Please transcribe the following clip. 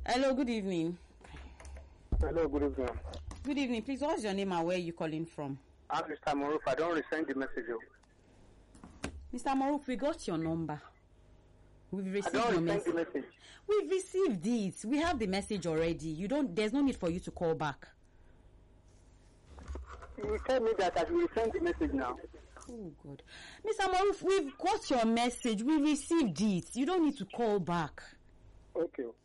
Hello, good evening. Hello, good evening. Good evening. Please, what's your name and where are you calling from? I'm Mr. Maruf. I don't resend the message. Mr. Maruf, we got your number. We've I received don't your resend message. the message. We've received it. We have the message already. There's no need for you to call back. You tell me that I will resend the message now. Oh, God. Mr. Maruf, we've got your message. We received it. You don't need to call back. Okay.